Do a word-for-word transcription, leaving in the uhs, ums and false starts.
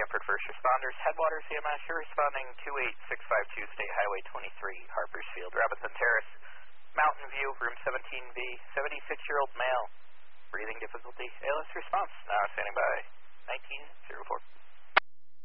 Hanford First Responders, Headwaters E M S, you're responding two eight six five two State Highway twenty-three, Harpersfield, Robinson Terrace, Mountain View, room seventeen B, seventy-six-year-old male, breathing difficulty, A L S response, now standing by, nineteen oh four.